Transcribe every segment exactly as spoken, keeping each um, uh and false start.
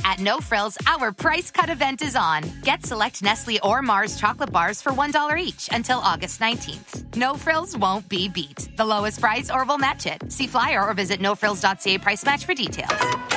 At No Frills, our price cut event is on. Get select Nestle or Mars chocolate bars for one dollar each until August nineteenth. No Frills won't be beat. The lowest price or we'll match it. See flyer or visit no frills dot c a price match for details.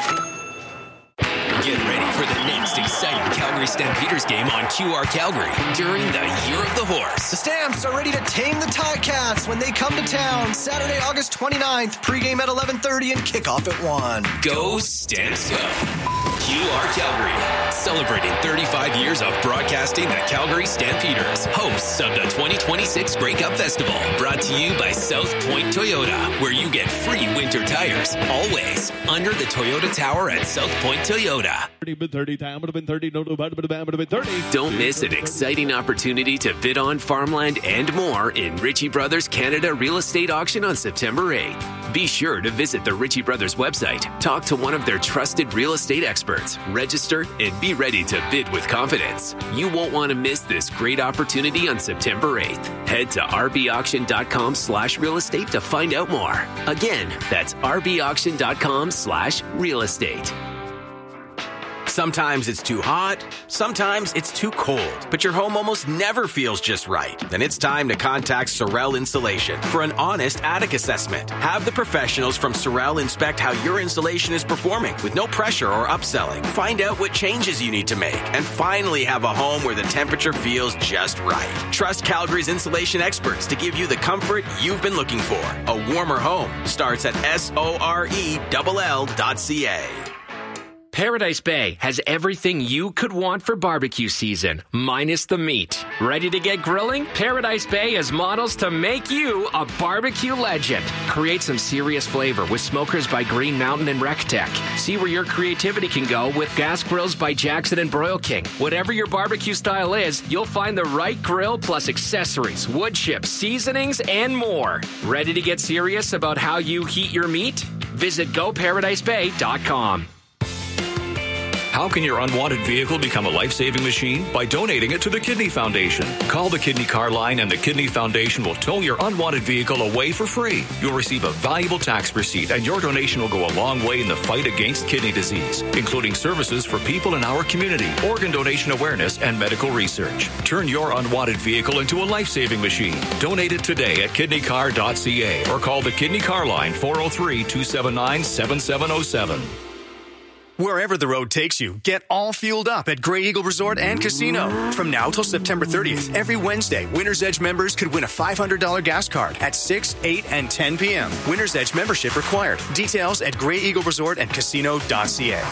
Get ready for the next exciting Calgary Stampeders game on Q R Calgary during the Year of the Horse. The Stamps are ready to tame the Ticats when they come to town Saturday, August twenty-ninth. Pregame at eleven thirty and kickoff at one. Go Stamps Go! Q R Calgary, celebrating thirty-five years of broadcasting the Calgary Stampeders, hosts of the twenty twenty-six Grey Cup Festival, brought to you by South Point Toyota, where you get free winter tires, always, under the Toyota Tower at South Point Toyota. Don't miss an exciting opportunity to bid on farmland and more in Ritchie Brothers Canada Real Estate Auction on September eighth. Be sure to visit the Ritchie Brothers website, talk to one of their trusted real estate experts, register, and be ready to bid with confidence. You won't want to miss this great opportunity on September eighth. Head to rbauction.com slash real estate to find out more. Again, that's rbauction.com slash real estate. Sometimes it's too hot, sometimes it's too cold, but your home almost never feels just right. Then it's time to contact Sorel Insulation for an honest attic assessment. Have the professionals from Sorel inspect how your insulation is performing with no pressure or upselling. Find out what changes you need to make and finally have a home where the temperature feels just right. Trust Calgary's insulation experts to give you the comfort you've been looking for. A warmer home starts at S O R E L L dot C A. Paradise Bay has everything you could want for barbecue season, minus the meat. Ready to get grilling? Paradise Bay has models to make you a barbecue legend. Create some serious flavor with smokers by Green Mountain and RecTech. See where your creativity can go with gas grills by Jackson and Broil King. Whatever your barbecue style is, you'll find the right grill plus accessories, wood chips, seasonings, and more. Ready to get serious about how you heat your meat? Visit go paradise bay dot com. How can your unwanted vehicle become a life-saving machine? By donating it to the Kidney Foundation. Call the Kidney Car Line and the Kidney Foundation will tow your unwanted vehicle away for free. You'll receive a valuable tax receipt and your donation will go a long way in the fight against kidney disease, including services for people in our community, organ donation awareness, and medical research. Turn your unwanted vehicle into a life-saving machine. Donate it today at kidney car dot c a or call the Kidney Car Line four oh three, two seven nine, seven seven oh seven. Wherever the road takes you, get all fueled up at Grey Eagle Resort and Casino. From now till September thirtieth, every Wednesday, Winner's Edge members could win a five hundred dollars gas card at six, eight, and ten p.m. Winner's Edge membership required. Details at Grey Eagle Resort and Casino dot c a.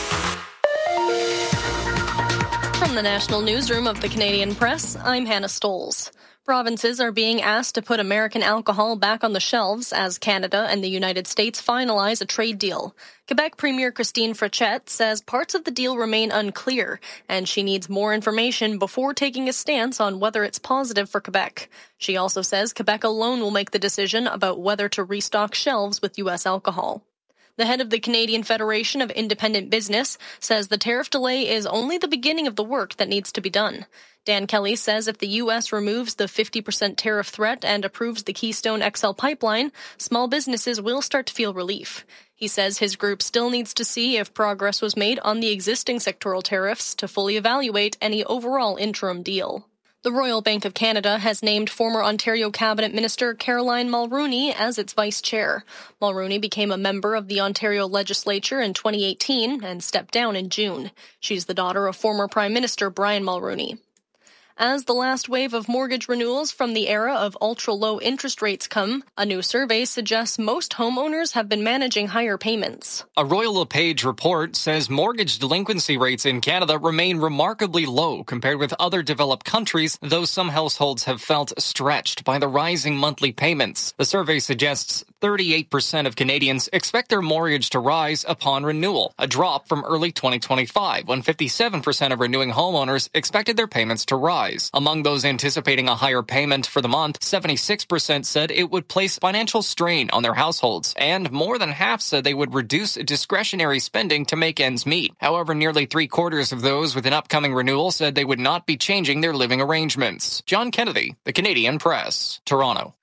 From the National Newsroom of the Canadian Press, I'm Hannah Stoles. Provinces are being asked to put American alcohol back on the shelves as Canada and the United States finalize a trade deal. Quebec Premier Christine Frechette says parts of the deal remain unclear, and she needs more information before taking a stance on whether it's positive for Quebec. She also says Quebec alone will make the decision about whether to restock shelves with U S alcohol. The head of the Canadian Federation of Independent Business says the tariff delay is only the beginning of the work that needs to be done. Dan Kelly says if the U S removes the fifty percent tariff threat and approves the Keystone X L pipeline, small businesses will start to feel relief. He says his group still needs to see if progress was made on the existing sectoral tariffs to fully evaluate any overall interim deal. The Royal Bank of Canada has named former Ontario Cabinet Minister Caroline Mulroney as its vice chair. Mulroney became a member of the Ontario Legislature in twenty eighteen and stepped down in June. She's the daughter of former Prime Minister Brian Mulroney. As the last wave of mortgage renewals from the era of ultra-low interest rates come, a new survey suggests most homeowners have been managing higher payments. A Royal LePage report says mortgage delinquency rates in Canada remain remarkably low compared with other developed countries, though some households have felt stretched by the rising monthly payments. The survey suggests thirty-eight percent of Canadians expect their mortgage to rise upon renewal, a drop from early twenty twenty-five, when fifty-seven percent of renewing homeowners expected their payments to rise. Among those anticipating a higher payment for the month, seventy-six percent said it would place financial strain on their households, and more than half said they would reduce discretionary spending to make ends meet. However, nearly three-quarters of those with an upcoming renewal said they would not be changing their living arrangements. John Kennedy, The Canadian Press, Toronto.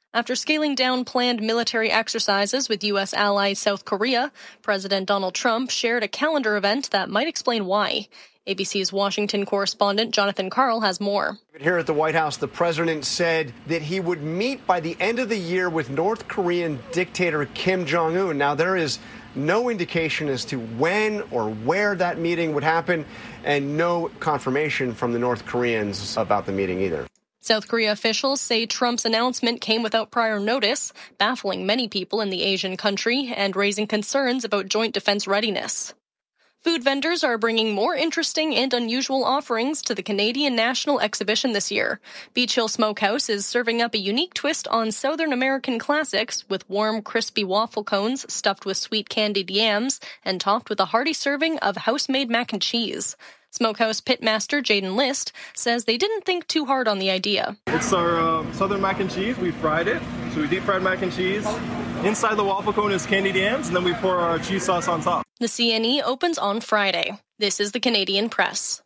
After scaling down planned military exercises with U S ally South Korea, President Donald Trump shared a calendar event that might explain why. A B C's Washington correspondent Jonathan Karl has more. Here at the White House, the president said that he would meet by the end of the year with North Korean dictator Kim Jong-un. Now, there is no indication as to when or where that meeting would happen, and no confirmation from the North Koreans about the meeting either. South Korea officials say Trump's announcement came without prior notice, baffling many people in the Asian country and raising concerns about joint defense readiness. Food vendors are bringing more interesting and unusual offerings to the Canadian National Exhibition this year. Beach Hill Smokehouse is serving up a unique twist on Southern American classics with warm, crispy waffle cones stuffed with sweet candied yams and topped with a hearty serving of house-made mac and cheese. Smokehouse pitmaster Jaden List says they didn't think too hard on the idea. It's our um, Southern mac and cheese. We fried it, so we deep fried mac and cheese. Inside the waffle cone is candied yams, and then we pour our cheese sauce on top. The C N E opens on Friday. This is the Canadian Press.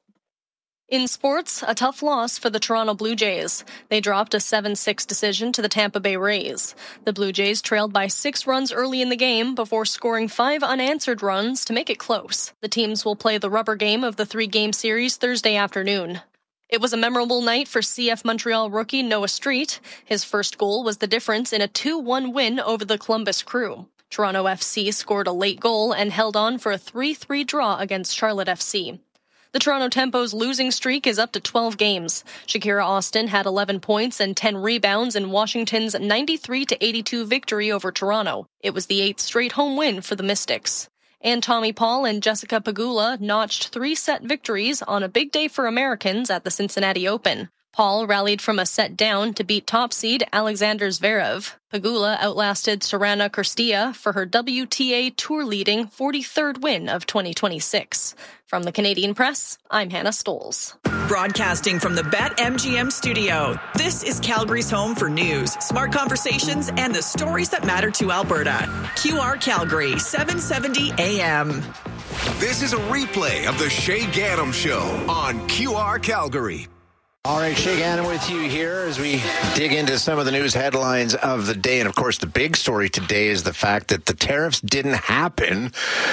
In sports, a tough loss for the Toronto Blue Jays. They dropped a seven six decision to the Tampa Bay Rays. The Blue Jays trailed by six runs early in the game before scoring five unanswered runs to make it close. The teams will play the rubber game of the three-game series Thursday afternoon. It was a memorable night for C F Montreal rookie Noah Street. His first goal was the difference in a two one win over the Columbus Crew. Toronto F C scored a late goal and held on for a three three draw against Charlotte F C. The Toronto Tempo's losing streak is up to twelve games. Shakira Austin had eleven points and ten rebounds in Washington's ninety-three to eighty-two victory over Toronto. It was the eighth straight home win for the Mystics. And Tommy Paul and Jessica Pegula notched three-set victories on a big day for Americans at the Cincinnati Open. Paul rallied from a set down to beat top seed Alexander Zverev. Pegula outlasted Sorana Cîrstea for her W T A tour-leading forty-third win of twenty twenty-six. From the Canadian Press, I'm Hannah Stoles. Broadcasting from the BetMGM studio, this is Calgary's home for news, smart conversations, and the stories that matter to Alberta. Q R Calgary, seven seventy A M. This is a replay of the Shay Ganam Show on Q R Calgary. All right, Shay Ganam with you here as we dig into some of the news headlines of the day. And, of course, the big story today is the fact that the tariffs didn't happen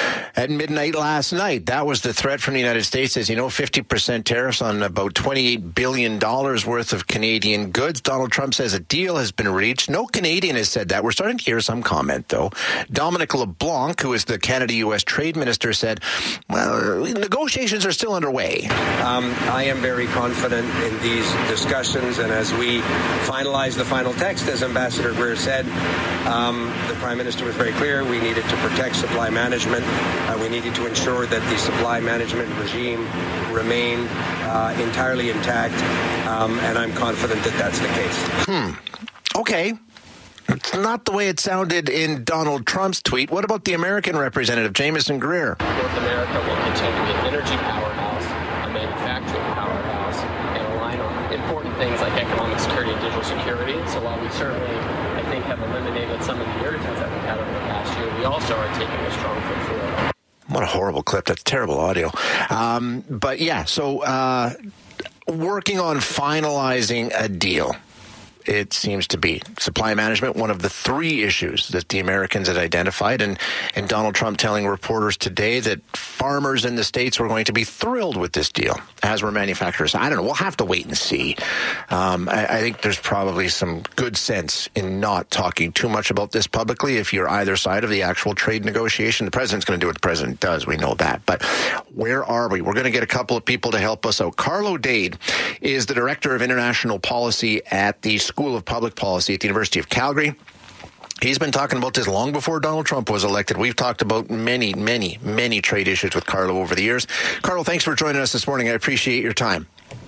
at midnight last night. That was the threat from the United States. As you know, fifty percent tariffs on about twenty-eight billion dollars worth of Canadian goods. Donald Trump says a deal has been reached. No Canadian has said that. We're starting to hear some comment, though. Dominic LeBlanc, who is the Canada-U S Trade Minister, said, well, negotiations are still underway. Um, I am very confident in these discussions, and as we finalize the final text, as Ambassador Greer said, um, the Prime Minister was very clear. We needed to protect supply management. Uh, we needed to ensure that the supply management regime remained uh, entirely intact, um, and I'm confident that that's the case. Hmm. Okay. It's not the way it sounded in Donald Trump's tweet. What about the American representative, Jameson Greer? North America will continue to be an energy powerhouse, a manufacturing powerhouse, and relying on important things like economic security and digital security. So while we certainly, I think, have eliminated some of the irritants that we've had over the past year, we also are taking a strong foot forward. What a horrible clip. That's terrible audio. Um, but yeah, so uh, working on finalizing a deal. It seems to be supply management, one of the three issues that the Americans had identified. And, and Donald Trump telling reporters today that farmers in the States were going to be thrilled with this deal, as were manufacturers. I don't know. We'll have to wait and see. Um, I, I think there's probably some good sense in not talking too much about this publicly if you're either side of the actual trade negotiation. The president's going to do what the president does. We know that. But where are we? We're going to get a couple of people to help us out. Carlo Dade is the Director of International Policy at the School of Public Policy at the University of Calgary. He's been talking about this long before Donald Trump was elected. We've talked about many, many, many trade issues with Carlo over the years. Carlo, thanks for joining us this morning. I appreciate your time.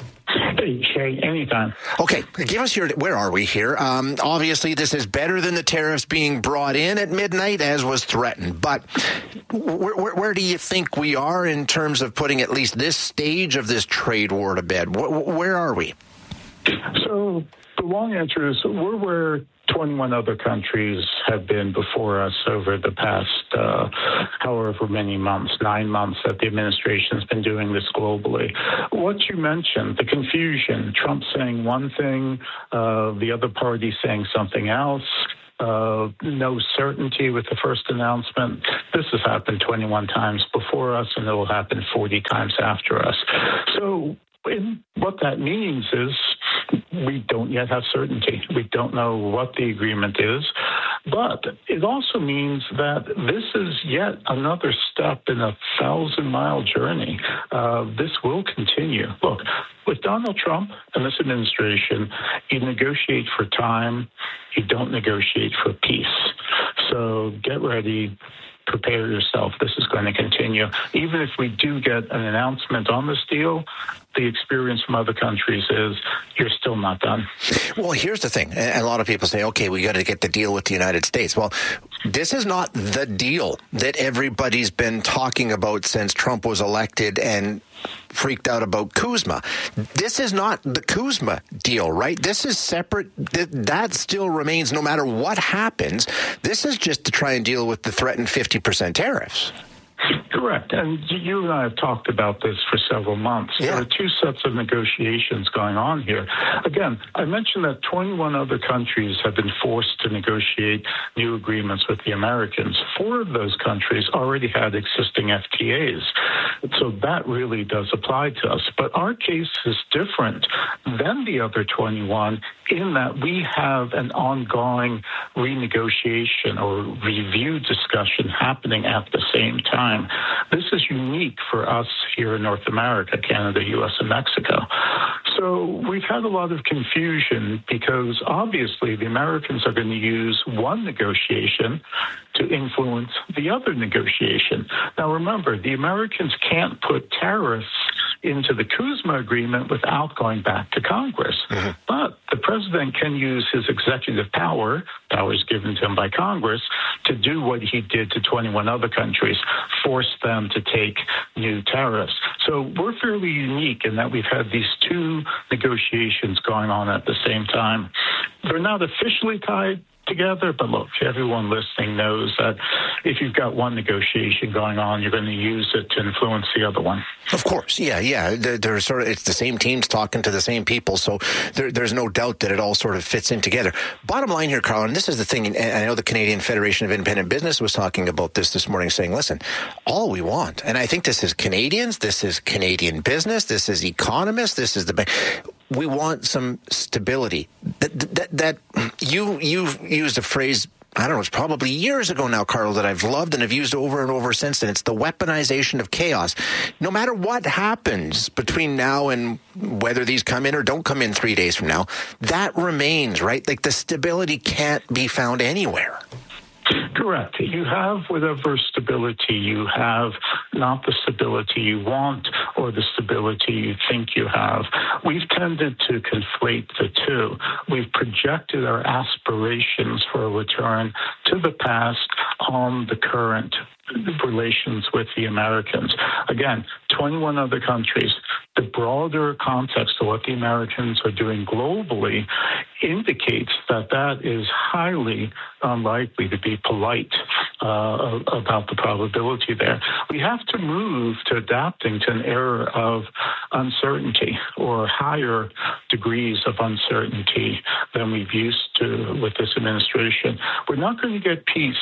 Hey, Shay, anytime. Okay, give us your, where are we here? Um, obviously, this is better than the tariffs being brought in at midnight, as was threatened. But where, where, where do you think we are in terms of putting at least this stage of this trade war to bed? Where, where are we? So the long answer is we're where twenty-one other countries have been before us over the past uh, however many months, nine months that the administration's been doing this globally. What you mentioned, the confusion, Trump saying one thing, uh, the other party saying something else, Uh, no certainty with the first announcement. This has happened twenty-one times before us, and it will happen forty times after us. So in, what that means is we don't yet have certainty. We don't know what the agreement is. But it also means that this is yet another step in a thousand-mile journey. Uh, this will continue. Look, with Donald Trump and this administration, you negotiate for time, you don't negotiate for peace. So get ready. Prepare yourself. This is going to continue. Even if we do get an announcement on this deal, the experience from other countries is you're still not done. Well, here's the thing. A lot of people say, okay, we got to get the deal with the United States. Well, this is not the deal that everybody's been talking about since Trump was elected and freaked out about Kuzma. This is not the Kuzma deal, right? This is separate. That still remains no matter what happens. This is just to try and deal with the threatened fifty percent tariffs. Correct. And you and I have talked about this for several months. Yeah. There are two sets of negotiations going on here. Again, I mentioned that twenty-one other countries have been forced to negotiate new agreements with the Americans. Four of those countries already had existing F T As. So that really does apply to us. But our case is different than the other twenty-one in that we have an ongoing renegotiation or review discussion happening at the same time. This is unique for us here in North America, Canada, U S, and Mexico. So we've had a lot of confusion because obviously the Americans are going to use one negotiation to influence the other negotiation. Now remember, the Americans can't put tariffs into the Kuzma agreement without going back to Congress. Mm-hmm. But the president can use his executive power, powers given to him by Congress, to do what he did to twenty-one other countries, force them to take new tariffs. So we're fairly unique in that we've had these two negotiations going on at the same time. They're not officially tied together, but look, everyone listening knows that if you've got one negotiation going on, you're going to use it to influence the other one. Of course, yeah, yeah. They're sort of, it's the same teams talking to the same people, so there, there's no doubt that it all sort of fits in together. Bottom line here, Carl, and this is the thing, and I know the Canadian Federation of Independent Business was talking about this this morning, saying, listen, all we want, and I think this is Canadians, this is Canadian business, this is economists, this is the... We want some stability. That, that, that you you've used a phrase, I don't know, it's probably years ago now, Carl, that I've loved and have used over and over since then. It's the weaponization of chaos. No matter what happens between now and whether these come in or don't come in three days from now, that remains, right? Like the stability can't be found anywhere. Correct. You have whatever stability you have, not the stability you want or the stability you think you have. We've tended to conflate the two. We've projected our aspirations for a return to the past on the current relations with the Americans. Again, twenty-one other countries. The broader context of what the Americans are doing globally indicates that that is highly unlikely to be polite uh, about the probability there. We have to move to adapting to an era of uncertainty or higher degrees of uncertainty than we've used to with this administration. We're not going to get peace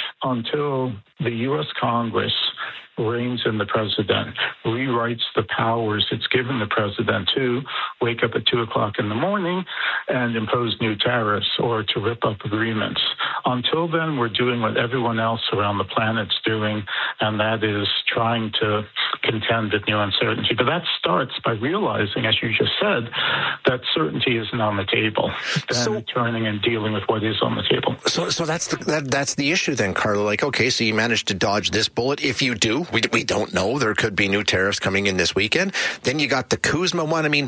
until the U S Congress reins in the president, rewrites the powers it's given the president to wake up at two o'clock in the morning and impose new tariffs or to rip up agreements. Until then, we're doing what everyone else around the planet's doing, and that is trying to contend with new uncertainty. But that starts by realizing, as you just said, that certainty isn't on the table. Then so, turning and dealing with what is on the table. So, so that's the that, that's the issue then, Carlo. Like, okay, so you managed to dodge this bullet. If you do, we we don't know. There could be new tariffs coming in this weekend. Then you got the Kuzma one. I mean,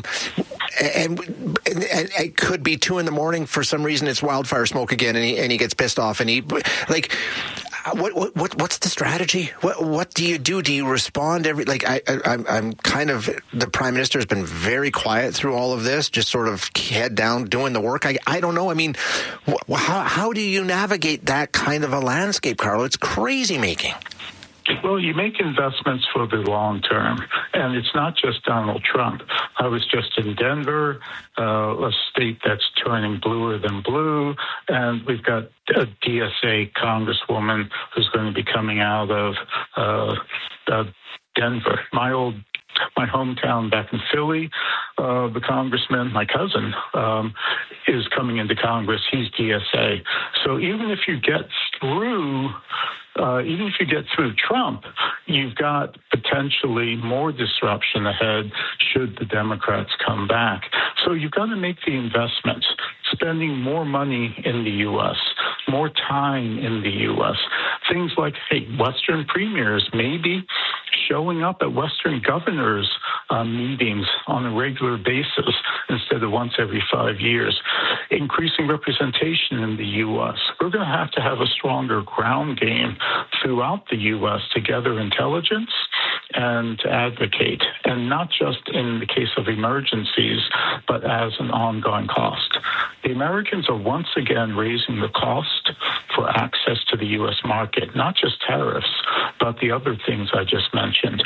and, and, and it could be two in the morning for some reason. It's wildfire smoke again, and he and he gets pissed off, and he like. what, what what what's the strategy? What what do you do? Do you respond every like I, I I'm I'm kind of the Prime Minister has been very quiet through all of this, just sort of head down doing the work. I I don't know. I mean, wh- how how do you navigate that kind of a landscape, Carlo? It's crazy making. Well, you make investments for the long term, and it's not just Donald Trump. I was just in Denver, uh, a state that's turning bluer than blue, and we've got a D S A congresswoman who's going to be coming out of uh, uh, Denver. My old My hometown back in Philly, uh, the congressman, my cousin, um, is coming into Congress. He's D S A. So even if you get through, uh, even if you get through Trump, you've got potentially more disruption ahead should the Democrats come back. So you've got to make the investments, spending more money in the U S, more time in the U S. Things like, hey, Western premiers maybe showing up at Western governors' uh, meetings on a regular basis instead of once every five years. Increasing representation in the U S. We're going to have to have a stronger ground game throughout the U S to gather intelligence and to advocate, and not just in the case of emergencies, but as an ongoing cost. The Americans are once again raising the cost for access to the U S market, not just tariffs, but the other things I just mentioned.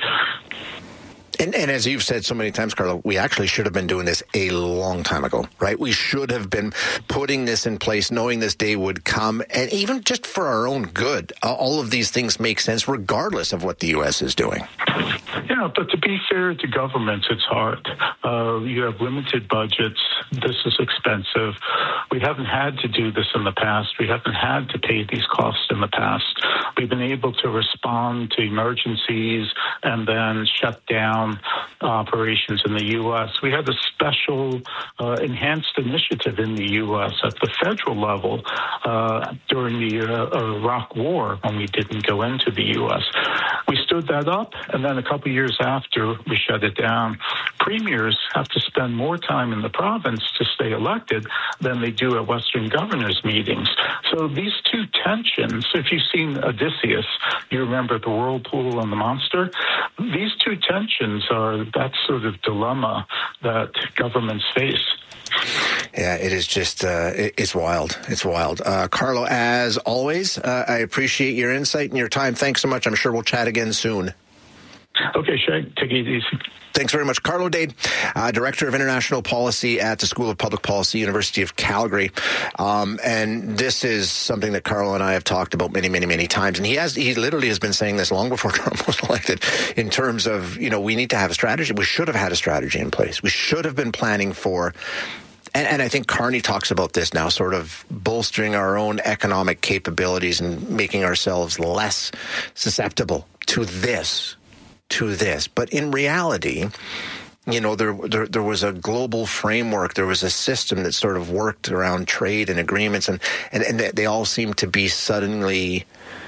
And, and as you've said so many times, Carlo, we actually should have been doing this a long time ago, right? We should have been putting this in place, knowing this day would come, and even just for our own good. Uh, all of these things make sense regardless of what the U S is doing. Yeah, but to be fair to governments, it's hard. Uh, you have limited budgets. This is expensive. We haven't had to do this in the past. We haven't had to pay these costs in the past. We've been able to respond to emergencies and then shut down operations in the U S. We had a special uh, enhanced initiative in the U S at the federal level uh, during the uh, Iraq War when we didn't go into the U S. We stood that up, and then a couple of years after, we shut it down. Premiers have to spend more time in the province to stay elected than they do at Western governors' meetings. So these two tensions, if you've seen Odysseus, you remember the whirlpool and the monster, these two tensions are that sort of dilemma that governments face. Yeah, it is just, uh, it, it's wild. It's wild. Uh, Carlo, as always, uh, I appreciate your insight and your time. Thanks so much. I'm sure we'll chat again soon. Okay, Shay, take it easy. Thanks very much. Carlo Dade, uh, Director of International Policy at the School of Public Policy, University of Calgary. Um, and this is something that Carlo and I have talked about many, many, many times. And he has, he literally has been saying this long before Trump was elected in terms of, you know, we need to have a strategy. We should have had a strategy in place. We should have been planning for, and, and I think Carney talks about this now, sort of bolstering our own economic capabilities and making ourselves less susceptible to this. to this. But in reality, you know, there, there there was a global framework. There was a system that sort of worked around trade and agreements, and, and, and they all seem to be suddenly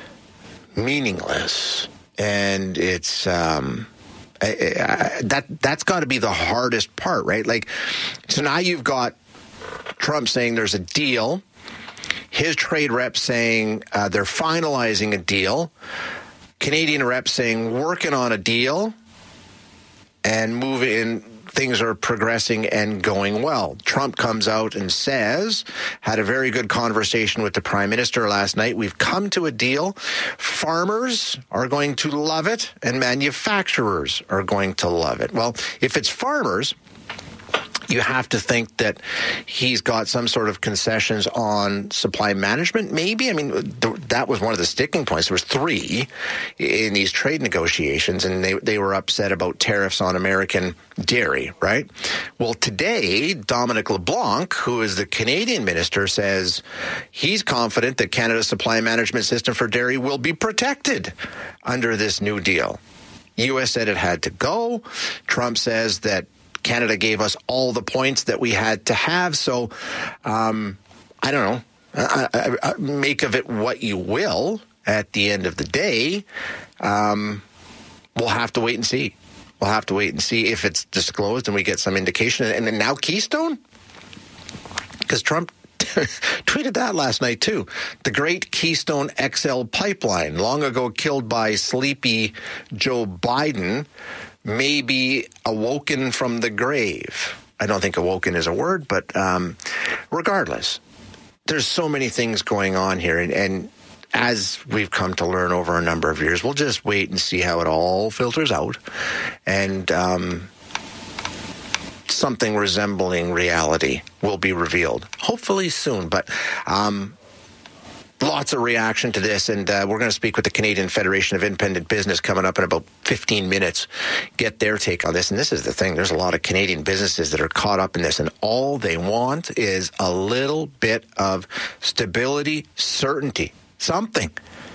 meaningless. And it's um, I, I, that that's got to be the hardest part, right? Like, so now you've got Trump saying there's a deal, his trade rep saying uh, they're finalizing a deal, Canadian rep saying working on a deal and moving, things are progressing and going well. Trump comes out and says, had a very good conversation with the Prime Minister last night. We've come to a deal. Farmers are going to love it and manufacturers are going to love it. Well, if it's farmers, you have to think that he's got some sort of concessions on supply management, maybe. I mean, th- that was one of the sticking points. There was three in these trade negotiations, and they, they were upset about tariffs on American dairy, right? Well, today, Dominic LeBlanc, who is the Canadian minister, says he's confident that Canada's supply management system for dairy will be protected under this new deal. U S said it had to go. Trump says that Canada gave us all the points that we had to have. So, um, I don't know. I, I, I make of it what you will. At the end of the day, um, we'll have to wait and see. We'll have to wait and see if it's disclosed and we get some indication. And then now Keystone? Because Trump tweeted that last night, too. The Great Keystone X L Pipeline, long ago killed by sleepy Joe Biden, may be awoken from the grave. I don't think awoken is a word, but um, regardless, there's so many things going on here. And, and as we've come to learn over a number of years, we'll just wait and see how it all filters out. And um, something resembling reality will be revealed, hopefully soon. But um, lots of reaction to this, and uh, we're going to speak with the Canadian Federation of Independent Business coming up in about fifteen minutes, get their take on this. And this is the thing, there's a lot of Canadian businesses that are caught up in this, and all they want is a little bit of stability, certainty, something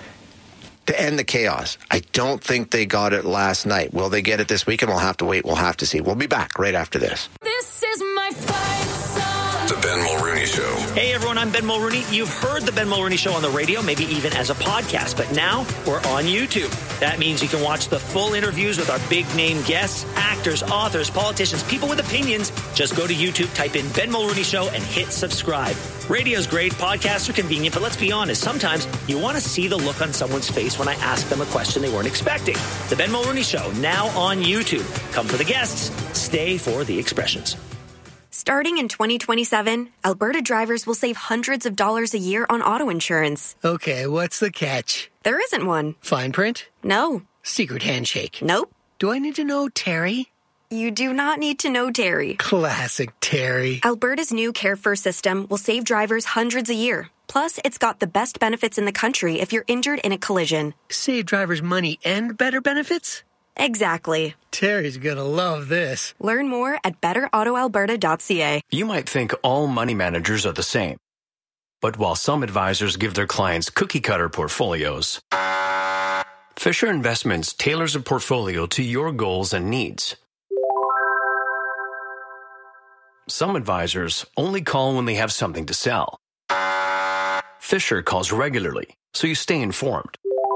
to end the chaos. I don't think they got it last night. Will they get it this weekend? We'll have to wait. We'll have to see. We'll be back right after this. This is my fight song. The Ben Mulrooney Show. Hey everyone, I'm Ben Mulrooney. You've heard the Ben Mulrooney Show on the radio, maybe even as a podcast, but now we're on YouTube. That means you can watch the full interviews with our big name guests, actors, authors, politicians, people with opinions. Just go to YouTube, type in Ben Mulrooney Show, and hit subscribe. Radio's great, podcasts are convenient, but let's be honest, sometimes you want to see the look on someone's face when I ask them a question they weren't expecting. The Ben Mulrooney Show, now on YouTube. Come for the guests, stay for the expressions. Starting in twenty twenty-seven, Alberta drivers will save hundreds of dollars a year on auto insurance. Okay, what's the catch? There isn't one. Fine print? No. Secret handshake? Nope. Do I need to know Terry? You do not need to know Terry. Classic Terry. Alberta's new Care First system will save drivers hundreds a year. Plus, it's got the best benefits in the country if you're injured in a collision. Save drivers money and better benefits? Exactly. Terry's gonna love this. Learn more at better auto alberta dot c a. You might think all money managers are the same. But while some advisors give their clients cookie-cutter portfolios, Fisher Investments tailors a portfolio to your goals and needs. Some advisors only call when they have something to sell. Fisher calls regularly, so you stay informed.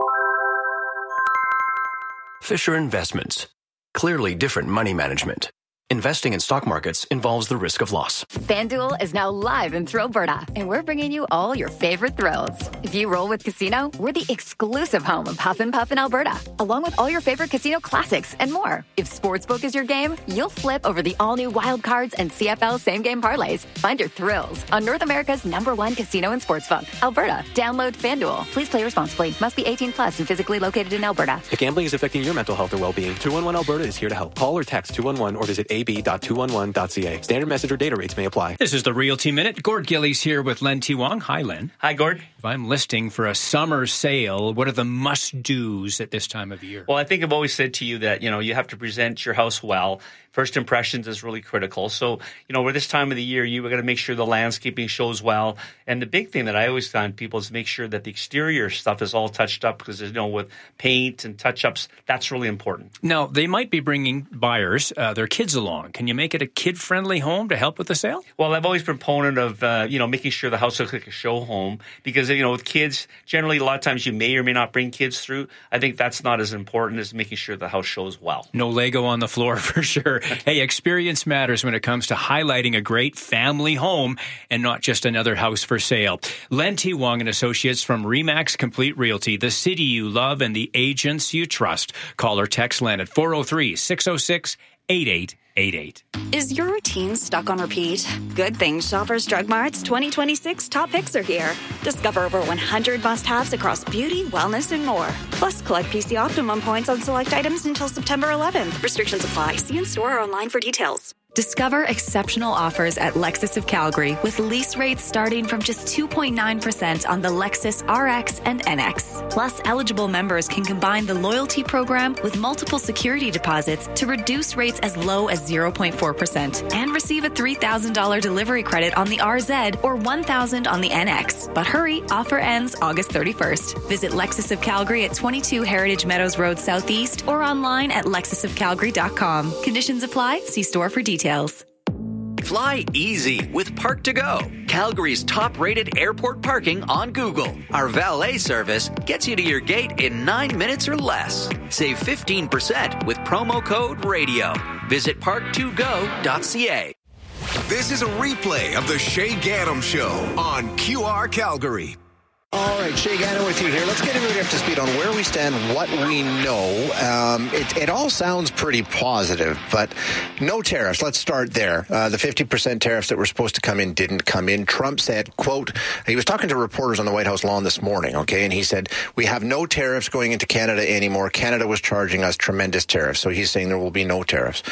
Fisher Investments. Clearly different money management. Investing in stock markets involves the risk of loss. FanDuel is now live in Thrillberta, and we're bringing you all your favorite thrills. If you roll with Casino, we're the exclusive home of Huff and Puff in Alberta, along with all your favorite casino classics and more. If Sportsbook is your game, you'll flip over the all-new Wild Cards and C F L same-game parlays. Find your thrills on North America's number one casino and sportsbook, Alberta. Download FanDuel. Please play responsibly. Must be eighteen plus and physically located in Alberta. If gambling is affecting your mental health or well-being, two one one Alberta is here to help. Call or text two one one or visit a b dot two one one dot c a. Standard message or data rates may apply. This is the Realty Minute. Gord Gillies here with Len T. Wong. Hi, Len. Hi, Gord. If I'm listing for a summer sale, what are the must-dos at this time of year? Well, I think I've always said to you that, you know, you have to present your house well. First impressions is really critical. So, you know, with this time of the year, you got to make sure the landscaping shows well. And the big thing that I always find people is make sure that the exterior stuff is all touched up because, you know, with paint and touch-ups, that's really important. Now, they might be bringing buyers, uh, their kids along. Can you make it a kid-friendly home to help with the sale? Well, I've always been a proponent of, uh, you know, making sure the house looks like a show home because, you know, with kids, generally a lot of times you may or may not bring kids through. I think that's not as important as making sure the house shows well. No Lego on the floor for sure. Hey, experience matters when it comes to highlighting a great family home and not just another house for sale. Len T. Wong and Associates from Remax Complete Realty, the city you love and the agents you trust. Call or text Len at four oh three, six oh six, eight eight eight eight. Is your routine stuck on repeat? Good thing Shoppers Drug Mart's twenty twenty-six top picks are here. Discover over one hundred must-haves across beauty, wellness, and more. Plus, collect P C Optimum points on select items until September eleventh. Restrictions apply. See in store or online for details. Discover exceptional offers at Lexus of Calgary with lease rates starting from just two point nine percent on the Lexus R X and N X. Plus, eligible members can combine the loyalty program with multiple security deposits to reduce rates as low as zero point four percent and receive a three thousand dollars delivery credit on the R Z or one thousand dollars on the N X. But hurry, offer ends August thirty-first. Visit Lexus of Calgary at twenty-two Heritage Meadows Road Southeast or online at lexus of calgary dot com. Conditions apply. See store for details. Fly easy with Park to Go, Calgary's top-rated airport parking on Google. Our valet service gets you to your gate in nine minutes or less. Save fifteen percent with promo code RADIO. Visit park to go dot c a. This is a replay of the Shay Gaddam Show on Q R Calgary. All right, Shay Gaddam with you here. Let's get everybody up to speed on where we stand, what we know. Um, it, it all sounds pretty positive, but no tariffs. Let's start there. Uh, the fifty percent tariffs that were supposed to come in didn't come in. Trump said, quote, he was talking to reporters on the White House lawn this morning, okay, and he said, we have no tariffs going into Canada anymore. Canada was charging us tremendous tariffs, so he's saying there will be no tariffs.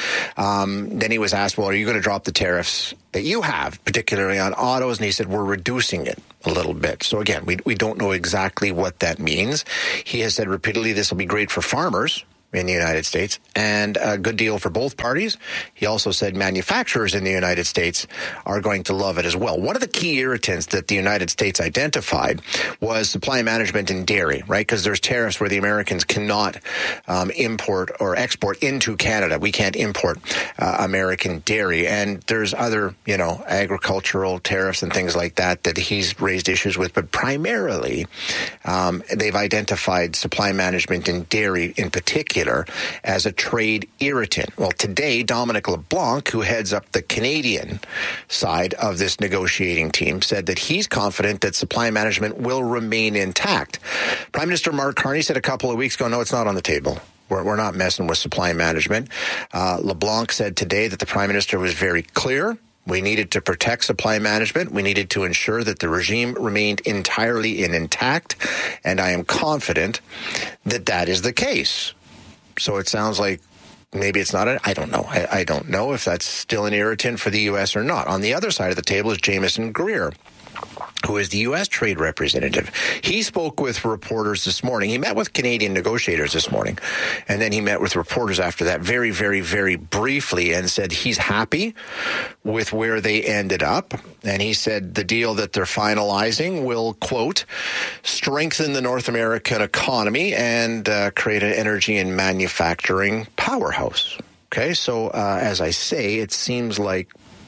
Um, then he was asked, well, are you going to drop the tariffs that you have, particularly on autos? And he said, we're reducing it a little bit. So again, we we don't know exactly what that means. He has said repeatedly this will be great for farmers in the United States and a good deal for both parties. He also said manufacturers in the United States are going to love it as well. One of the key irritants that the United States identified was supply management in dairy, right? Because there's tariffs where the Americans cannot um, import or export into Canada. We can't import uh, American dairy. And there's other, you know, agricultural tariffs and things like that that he's raised issues with. But primarily, um, they've identified supply management in dairy in particular as a trade irritant. Well, today, Dominic LeBlanc, who heads up the Canadian side of this negotiating team, said that he's confident that supply management will remain intact. Prime Minister Mark Carney said a couple of weeks ago, no, it's not on the table. We're, we're not messing with supply management. Uh, LeBlanc said today that the Prime Minister was very clear. We needed to protect supply management. We needed to ensure that the regime remained entirely and intact. And I am confident that that is the case. So it sounds like maybe it's not. A, I don't know. I, I don't know if that's still an irritant for the U S or not. On the other side of the table is Jameson Greer, who is the U S trade representative. He spoke with reporters this morning. He met with Canadian negotiators this morning, and then he met with reporters after that very, very, very briefly and said he's happy with where they ended up. And he said the deal that they're finalizing will, quote, strengthen the North American economy and uh, create an energy and manufacturing powerhouse. Okay, so uh, as I say, it seems like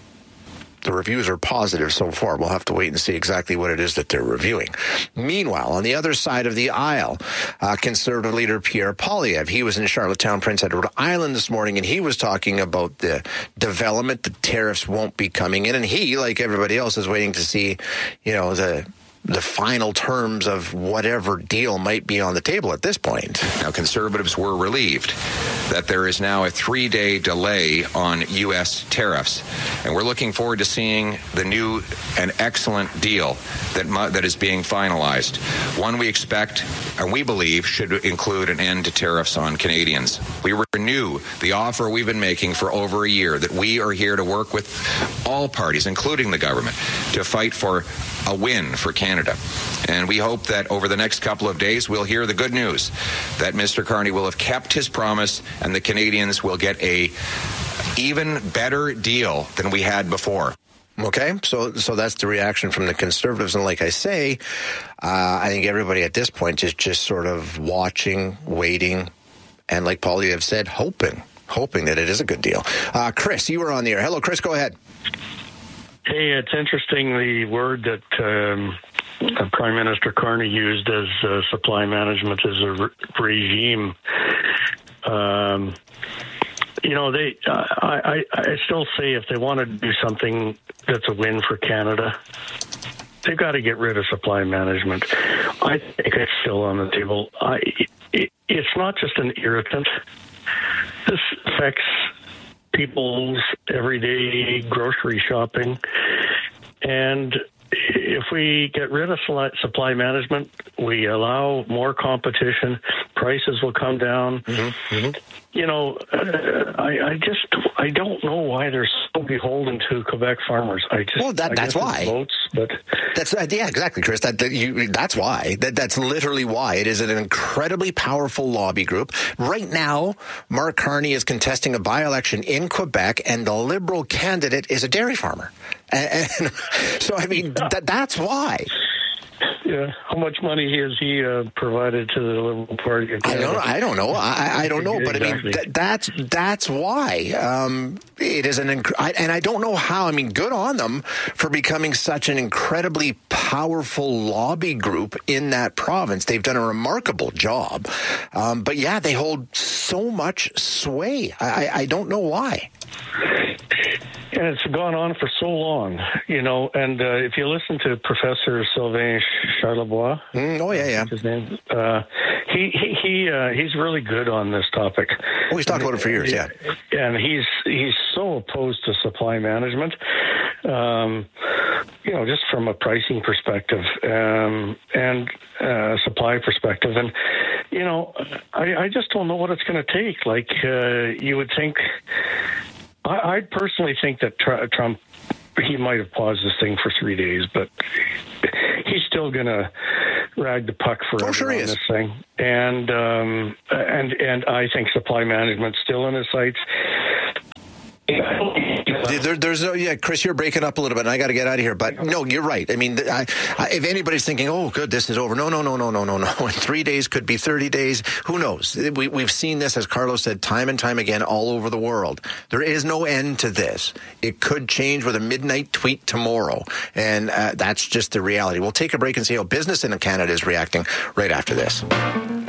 the reviews are positive so far. We'll have to wait and see exactly what it is that they're reviewing. Meanwhile, on the other side of the aisle, uh, Conservative leader Pierre Poilievre, he was in Charlottetown, Prince Edward Island this morning, and he was talking about the development. The tariffs won't be coming in, and he, like everybody else, is waiting to see, you know, the the final terms of whatever deal might be on the table at this point. Now, Conservatives were relieved that there is now a three-day delay on U S tariffs, and we're looking forward to seeing the new and excellent deal that that is being finalized. One we expect and we believe should include an end to tariffs on Canadians. We renew the offer we've been making for over a year that we are here to work with all parties, including the government, to fight for a win for Canada. And we hope that over the next couple of days, we'll hear the good news that Mister Carney will have kept his promise and the Canadians will get a even better deal than we had before. Okay, so so that's the reaction from the Conservatives. And like I say, uh, I think everybody at this point is just sort of watching, waiting, and like Poilievre said, hoping, hoping that it is a good deal. Uh, Chris, you were on the air. Hello, Chris, go ahead. Hey, it's interesting the word that um, Prime Minister Carney used as uh, supply management as a re- regime. Um, you know, they. Uh, I, I still say if they want to do something that's a win for Canada, they've got to get rid of supply management. I think it's still on the table. I, it, it's not just an irritant. This affects people's everyday grocery shopping. And if we get rid of supply management, we allow more competition, prices will come down. Mm-hmm. Mm-hmm. You know, uh, I, I just, I don't know why they're so beholden to Quebec farmers. I just, well, that, that's why. Votes, but that's uh, yeah, exactly, Chris. That, that you, that's why. That, that's literally why. It is an incredibly powerful lobby group. Right now, Mark Carney is contesting a by-election in Quebec, and the Liberal candidate is a dairy farmer. And, and so, I mean, that, that's why. Yeah, how much money has he uh, provided to the Liberal Party? I don't. I don't know. I, I don't know. But exactly. I mean, th- that's that's why um, it is an. Inc- I, and I don't know how. I mean, good on them for becoming such an incredibly powerful lobby group in that province. They've done a remarkable job. Um, but yeah, they hold so much sway. I, I don't know why. And it's gone on for so long, you know. And uh, if you listen to Professor Sylvain Charlebois, mm, oh yeah, yeah, his name, uh, he he he uh, he's really good on this topic. Oh, he's talked about it for years, yeah. And he's he's so opposed to supply management, um, you know, just from a pricing perspective um, and uh, supply perspective. And you know, I, I just don't know what it's going to take. Like uh, you would think. I, I personally think that tr- Trump, he might have paused this thing for three days, but he's still going to rag the puck forever oh, sure on this thing. And um, and and I think supply management's still in his sights. There, there's no, yeah, Chris, you're breaking up a little bit, and I got to get out of here. But no, you're right. I mean, I, I, if anybody's thinking, "Oh, good, this is over," no, no, no, no, no, no, no. In three days could be thirty days. Who knows? We, we've seen this, as Carlos said, time and time again, all over the world. There is no end to this. It could change with a midnight tweet tomorrow, and uh, that's just the reality. We'll take a break and see how business in Canada is reacting right after this.